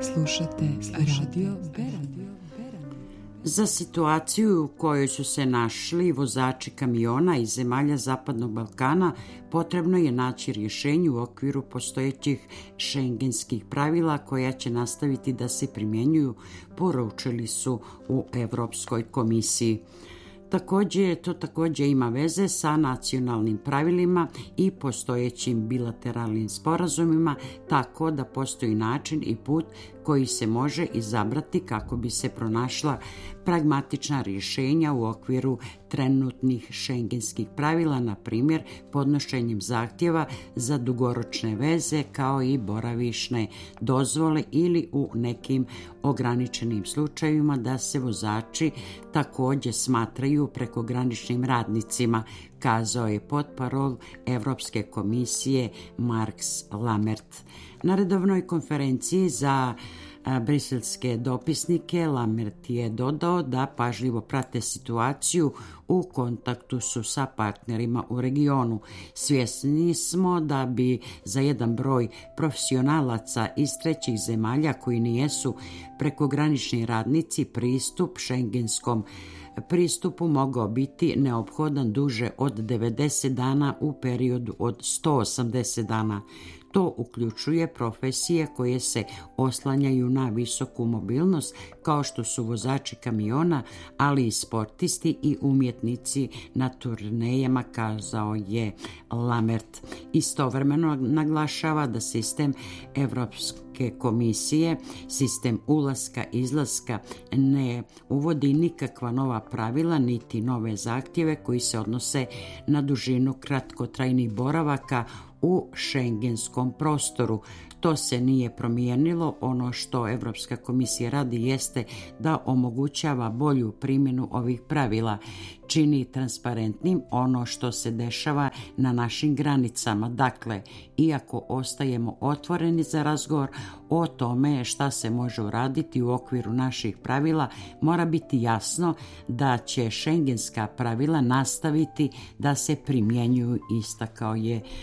Slušate Radio Beran. Za situaciju u kojoj su se našli vozači kamiona iz zemalja Zapadnog Balkana potrebno je naći rješenje u okviru postojećih šengenskih pravila koja će nastaviti da se primjenjuju, poručili su u Europskoj komisiji. To također ima veze sa nacionalnim pravilima i postojećim bilateralnim sporazumima, tako da postoji način i put koji se može izabrati kako bi se pronašla pragmatična rješenja u okviru trenutnih šengenskih pravila, na primjer podnošenjem zahtjeva za dugoročne veze kao i boravišne dozvole ili u nekim ograničenim slučajevima da se vozači također smatraju prekograničnim radnicima, kazao je potparol Europske komisije Marks Lammert. Na redovnoj konferenciji za briselske dopisnike Lammert je dodao da pažljivo prate situaciju, u kontaktu su sa partnerima u regionu. Svjesni smo da bi za jedan broj profesionalaca iz trećih zemalja koji nijesu prekogranični radnici pristup šengenskom pristupu mogao biti neophodan duže od 90 dana u periodu od 180 dana. To uključuje profesije koje se oslanjaju na visoku mobilnost, kao što su vozači kamiona, ali i sportisti i umjetnici na turnejama, kazao je Lammert. Istovremeno naglašava da sistem Europske komisije, sistem ulaska-izlaska ne uvodi nikakva nova pravila niti nove zahtjeve koji se odnose na dužinu kratkotrajnih boravaka u šengenskom prostoru. To se nije promijenilo. Ono što Europska komisija radi jeste da omogućava bolju primjenu ovih pravila, čini transparentnim ono što se dešava na našim granicama. Dakle, iako ostajemo otvoreni za razgovor o tome šta se može uraditi u okviru naših pravila, mora biti jasno da će šengenska pravila nastaviti da se primjenjuju, istakao je